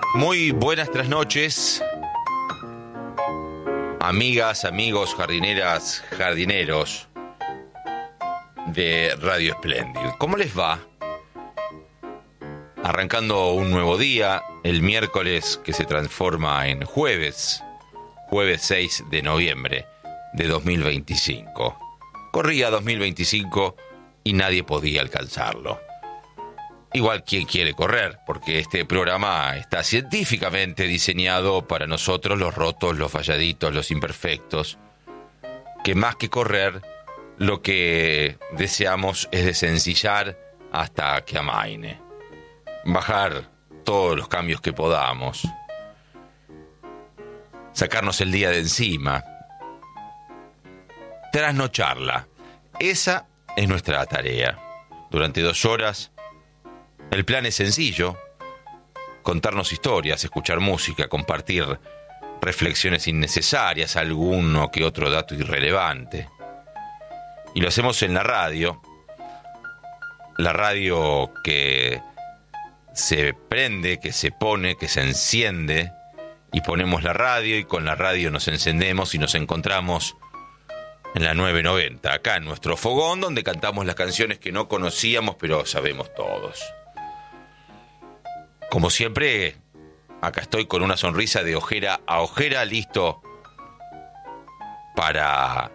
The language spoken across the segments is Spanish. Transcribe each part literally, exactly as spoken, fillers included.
Muy buenas trasnoches, amigas, amigos, jardineras, jardineros de Radio Espléndido. ¿Cómo les va? Arrancando un nuevo día, el miércoles que se transforma en jueves, jueves seis de noviembre de dos mil veinticinco. Corría dos mil veinticinco y nadie podía alcanzarlo. Igual quien quiere correr, porque este programa está científicamente diseñado para nosotros, los rotos, los falladitos, los imperfectos, que más que correr, lo que deseamos es desencillar hasta que amaine, bajar todos los cambios que podamos, sacarnos el día de encima, trasnocharla. Esa es nuestra tarea. Durante dos horas, el plan es sencillo: contarnos historias, escuchar música, compartir reflexiones innecesarias, alguno que otro dato irrelevante. Y lo hacemos en la radio, la radio que se prende, que se pone, que se enciende, y ponemos la radio y con la radio nos encendemos y nos encontramos en la nueve noventa, acá en nuestro fogón, donde cantamos las canciones que no conocíamos pero sabemos todos. Como siempre, acá estoy con una sonrisa de ojera a ojera, listo para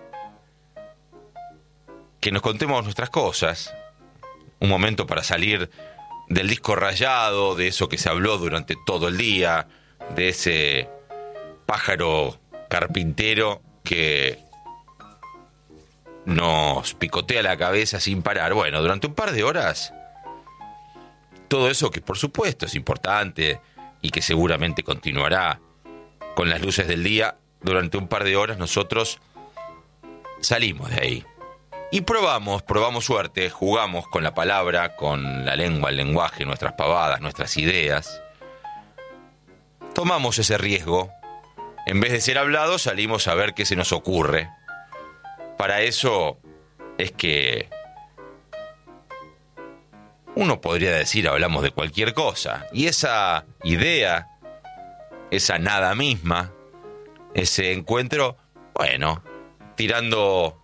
que nos contemos nuestras cosas. Un momento para salir del disco rayado, de eso que se habló durante todo el día, de ese pájaro carpintero que nos picotea la cabeza sin parar. Bueno, durante un par de horas, todo eso que por supuesto es importante y que seguramente continuará con las luces del día, durante un par de horas nosotros salimos de ahí y probamos, probamos suerte, jugamos con la palabra, con la lengua, el lenguaje, nuestras pavadas, nuestras ideas. Tomamos ese riesgo. En vez de ser hablados, salimos a ver qué se nos ocurre. Para eso es que uno podría decir, hablamos de cualquier cosa. Y esa idea, esa nada misma, ese encuentro, bueno, tirando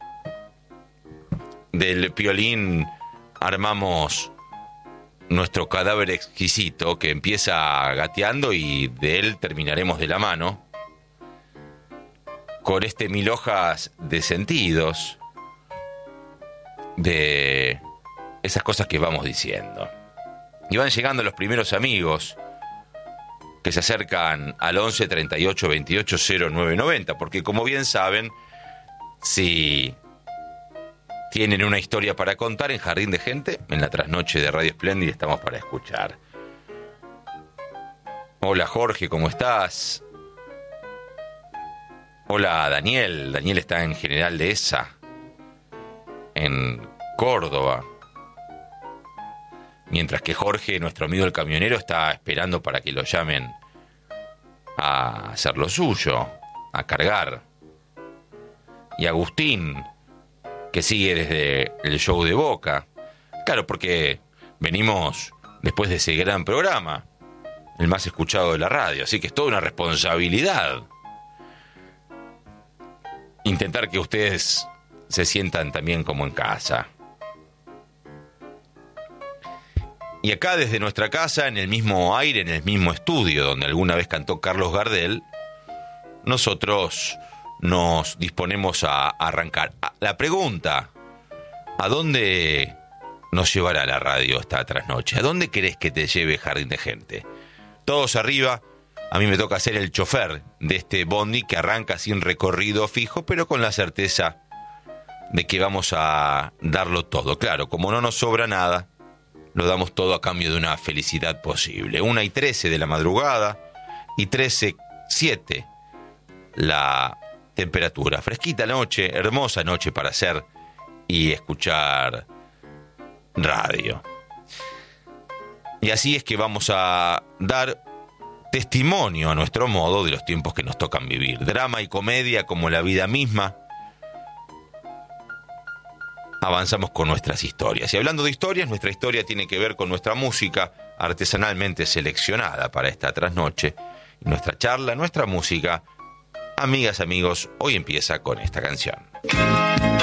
del piolín, armamos nuestro cadáver exquisito que empieza gateando y de él terminaremos de la mano, con este mil hojas de sentidos, de esas cosas que vamos diciendo. Y van llegando los primeros amigos que se acercan al once treinta y ocho veintiocho cero nueve noventa, porque como bien saben, si tienen una historia para contar en Jardín de Gente, en la trasnoche de Radio Espléndida estamos para escuchar. Hola Jorge, ¿cómo estás? Hola Daniel, Daniel está en General Dehesa, en Córdoba. Mientras que Jorge, nuestro amigo el camionero, está esperando para que lo llamen a hacer lo suyo, a cargar. Y Agustín, que sigue desde el show de Boca. Claro, porque venimos después de ese gran programa, el más escuchado de la radio, así que es toda una responsabilidad intentar que ustedes se sientan también como en casa. Y acá desde nuestra casa, en el mismo aire, en el mismo estudio donde alguna vez cantó Carlos Gardel, nosotros nos disponemos a arrancar. La pregunta: ¿a dónde nos llevará la radio esta trasnoche? ¿A dónde querés que te lleve Jardín de Gente? Todos arriba. A mí me toca ser el chofer de este bondi que arranca sin recorrido fijo, pero con la certeza de que vamos a darlo todo. Claro, como no nos sobra nada, lo damos todo a cambio de una felicidad posible. Una y trece de la madrugada y trece, siete la temperatura. Fresquita noche, hermosa noche para hacer y escuchar radio. Y así es que vamos a dar testimonio a nuestro modo de los tiempos que nos tocan vivir. Drama y comedia como la vida misma. avanzamos con nuestras historias. Y hablando de historias, nuestra historia tiene que ver con nuestra música artesanalmente seleccionada para esta trasnoche. Y nuestra charla, nuestra música, amigas, amigos, hoy empieza con esta canción.